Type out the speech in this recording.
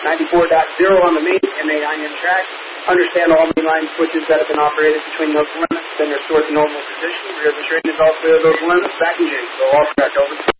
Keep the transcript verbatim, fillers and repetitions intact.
ninety-four point zero on the main M A nine M track. Understand all mainline switches that have been operated between those limits, then they're stored to normal position. Rear of the train is also those limits. Back in Jake, so all correct, over.